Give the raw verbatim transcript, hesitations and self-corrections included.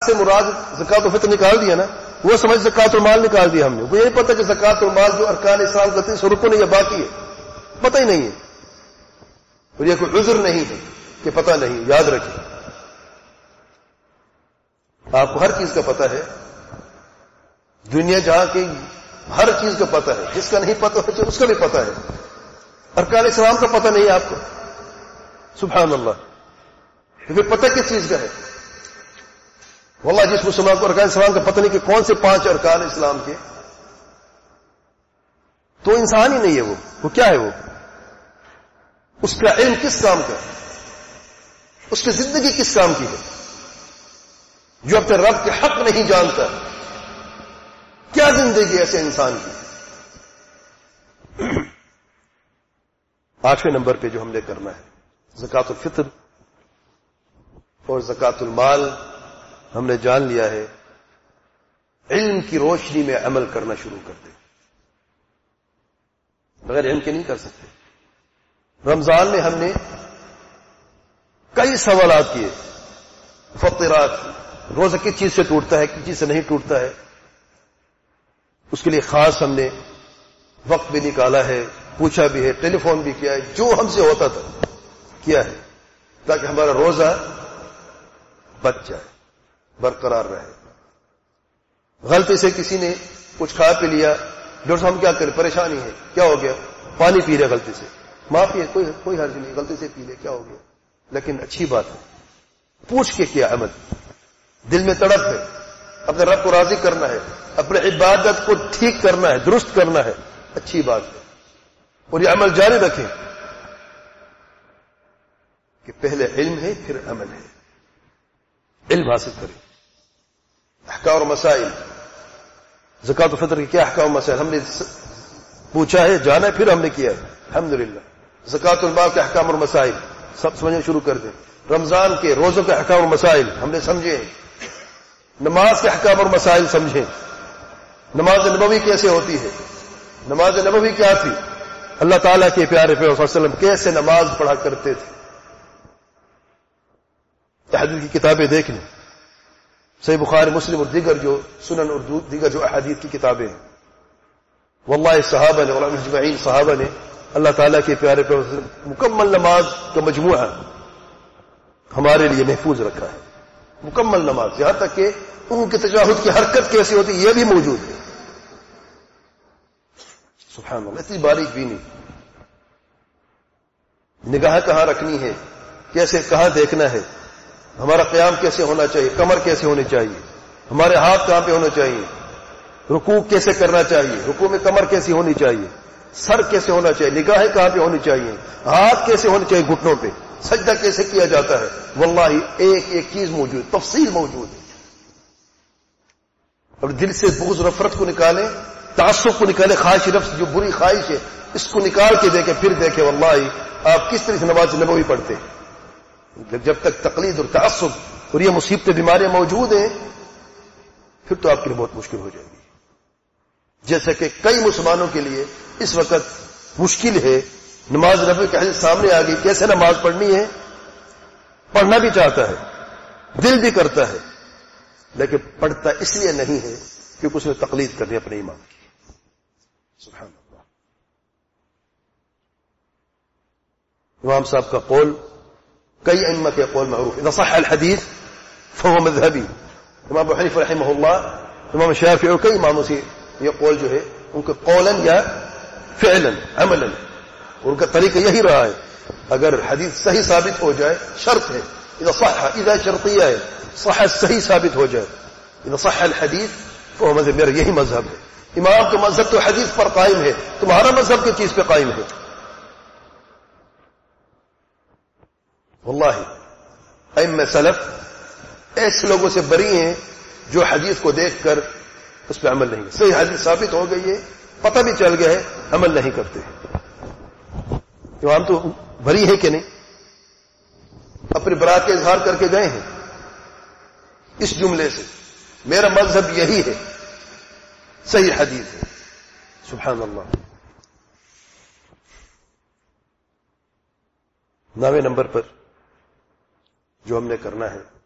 سے مراد زکات و فطر نکال دیا نا، وہ سمجھ زکات المال نکال دیا ہم نے. وہ یہ پتہ کہ زکات المال جو ارکان اسلام کرتے ہیں سو رکن ہے یا باقی ہے، پتہ ہی نہیں ہے. اور یہ کوئی عذر نہیں ہے کہ پتہ نہیں. یاد رکھیں آپ کو ہر چیز کا پتہ ہے، دنیا جہاں کی ہر چیز کا پتہ ہے. جس کا نہیں پتہ ہے اس کا بھی پتہ ہے. ارکان اسلام کا پتہ نہیں ہے آپ کو، سبحان اللہ. پھر پتہ کس چیز کا ہے؟ واللہ جس مسلمان کو ارکان اسلام کا پتہ نہیں کہ کون سے پانچ ارکان اسلام کے، تو انسان ہی نہیں ہے. وہ وہ کیا ہے؟ وہ اس کا علم کس کام کا ہے؟ اس کی زندگی کس کام کی ہے؟ جو اپنے رب کے حق نہیں جانتا، کیا زندگی ایسے انسان کی؟ آٹھویں نمبر پہ جو ہم نے کرنا ہے زکات الفطر اور زکات المال، ہم نے جان لیا ہے علم کی روشنی میں عمل کرنا شروع کر دیں. بغیر علم کے نہیں کر سکتے. رمضان میں ہم نے کئی سوالات کیے، فطرات، روزہ کس چیز سے ٹوٹتا ہے کس چیز سے نہیں ٹوٹتا ہے، اس کے لیے خاص ہم نے وقت بھی نکالا ہے، پوچھا بھی ہے، ٹیلی فون بھی کیا ہے، جو ہم سے ہوتا تھا کیا ہے، تاکہ ہمارا روزہ بچ جائے، برقرار رہے. غلطی سے کسی نے کچھ کھا پی لیا، ڈاکٹر صاحب ہم کیا کریں، پریشانی ہے، کیا ہو گیا؟ پانی پی رہے غلطی سے، معافی ہے، کوئی کوئی حرج نہیں، غلطی سے پی لے، کیا ہو گیا؟ لیکن اچھی بات ہے پوچھ کے کیا عمل، دل میں تڑپ ہے، اپنے رب کو راضی کرنا ہے، اپنے عبادت کو ٹھیک کرنا ہے، درست کرنا ہے، اچھی بات ہے. اور یہ عمل جاری رکھیں کہ پہلے علم ہے پھر عمل ہے. علم حاصل کریں. احکام اور مسائل، زکات و فطر کے کیا احکام و مسائل ہم نے پوچھا ہے، جانا ہے، پھر ہم نے کیا ہے الحمدللہ. زکات المال کے احکام اور مسائل سب سمجھنا شروع کر دیں. رمضان کے روزوں کے احکام اور مسائل ہم نے سمجھے. نماز کے احکام اور مسائل سمجھیں. نماز نبوی کیسے ہوتی ہے، نماز نبوی کیا تھی، اللہ تعالیٰ کے پیارے پیغمبر صلی اللہ علیہ وسلم کیسے نماز پڑھا کرتے تھے. تحدید کی کتابیں دیکھ لیں، صحیح بخاری مسلم اور دیگر جو سنن اور دیگر جو احادیث کی کتابیں ہیں. واللہ صحابہ نے، علماء اجمعین صحابہ نے اللہ تعالیٰ کے پیارے پیغمبر صلی اللہ علیہ وسلم مکمل نماز کا مجموعہ ہمارے لیے محفوظ رکھا ہے. مکمل نماز، یہاں تک کہ ان کی تشہد کی حرکت کیسی ہوتی یہ بھی موجود ہے. سبحان اللہ، اتنی باریک بھی نہیں. نگاہ کہاں رکھنی ہے، کیسے کہاں دیکھنا ہے، ہمارا قیام کیسے ہونا چاہیے، کمر کیسے ہونی چاہیے، ہمارے ہاتھ کہاں پہ ہونا چاہیے، رکوع کیسے کرنا چاہیے، رکوع میں کمر کیسی ہونی چاہیے، سر کیسے ہونا چاہیے، نگاہیں کہاں پہ ہونی چاہیے، ہاتھ کیسے ہونے چاہیے گھٹنوں پہ، سجدہ کیسے کیا جاتا ہے. واللہ ایک ایک چیز موجود، تفصیل موجود ہے. اور دل سے بغض نفرت کو نکالیں، تعصب کو نکالیں، خواہش نفس جو بری خواہش ہے اس کو نکال کے دیکھیں، پھر دیکھیں واللہ آپ کس طرح سے نماز نبوی پڑھتے ہیں. جب تک تقلید اور تعصب اور یہ مصیبتیں بیماریاں موجود ہیں پھر تو آپ کے لیے بہت مشکل ہو جائے گی. جیسا کہ کئی مسلمانوں کے لیے اس وقت مشکل ہے. نماز نبوی کی حدیث سامنے آ گئی، کیسے نماز پڑھنی ہے، پڑھنا بھی چاہتا ہے، دل بھی کرتا ہے، لیکن پڑھتا اس لیے نہیں ہے کیونکہ اس نے تقلید کرنی اپنے امام کی. سبحان اللہ. امام صاحب کا قول کئی ائمہ کے قول معروف، اذا صح الحدیث فهو مذهبی. امام ابو حنیفہ رحمہ اللہ، امام شافعی اور کئی اماموں سے یہ قول جو ہے ان کے قولا یا فعلا عملا، ان کا طریقہ یہی رہا ہے. اگر حدیث صحیح ثابت ہو جائے، شرط ہے اذا صح، اذا شرطیہ ہے، صح صحیح ثابت ہو جائے، اذا صح الحدیث فهو مذهب. میرا یہی مذہب ہے. امام کا مذہب تو حدیث پر قائم ہے، تمہارا مذہب کس چیز پہ قائم ہے؟ واللہ ائمہ سلف ایسے لوگوں سے بری ہیں جو حدیث کو دیکھ کر اس پہ عمل نہیں کرتے. صحیح حدیث ثابت ہو گئی ہے، پتہ بھی چل گیا ہے، عمل نہیں کرتے. امام تو بری ہے کہ نہیں؟ اپنی برات کا اظہار کر کے گئے ہیں اس جملے سے، میرا مذہب یہی ہے، صحیح حدیث ہے. سبحان اللہ. نویں نمبر پر جو ہم نے کرنا ہے